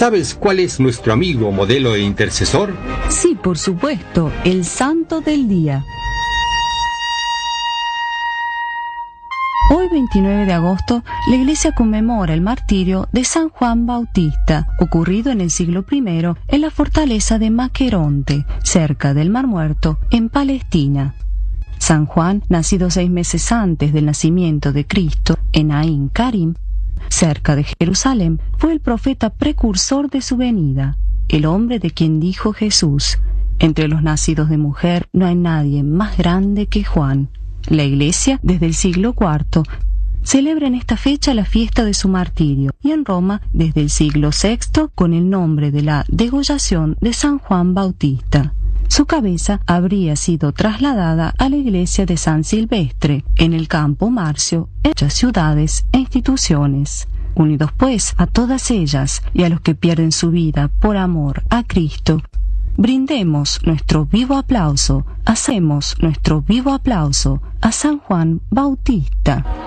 ¿Sabes cuál es nuestro amigo, modelo e intercesor? Sí, por supuesto, el santo del día. Hoy, 29 de agosto, la Iglesia conmemora el martirio de San Juan Bautista, ocurrido en el siglo I en la fortaleza de Maqueronte, cerca del Mar Muerto, en Palestina. San Juan, nacido 6 meses antes del nacimiento de Cristo, en Ain Karim, cerca de Jerusalén, fue el profeta precursor de su venida, el hombre de quien dijo Jesús: entre los nacidos de mujer no hay nadie más grande que Juan. La Iglesia, desde el siglo IV, celebra en esta fecha la fiesta de su martirio, y en Roma, desde el siglo VI, con el nombre de la degollación de San Juan Bautista. Su cabeza habría sido trasladada a la iglesia de San Silvestre, en el Campo Marcio, en muchas ciudades e instituciones. Unidos pues a todas ellas y a los que pierden su vida por amor a Cristo, brindemos nuestro vivo aplauso, hacemos nuestro vivo aplauso a San Juan Bautista.